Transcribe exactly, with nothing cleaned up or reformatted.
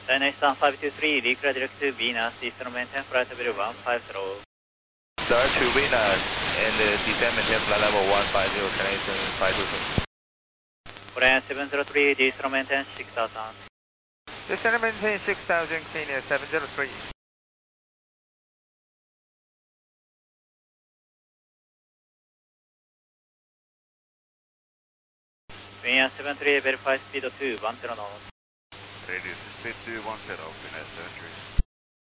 China Eastern five two three, declare direct to Venus, Eastern maintain flight level one five zero. Star to Venus, and uh, descend maintain flight level one five zero, China Eastern five two three. Korean seven zero three, Eastern maintain six thousand. Descend maintain six thousand, Xenia seven zero three. Venus seven three, verify speed two one zero knots. Radius speed two one zero, Venus seven three.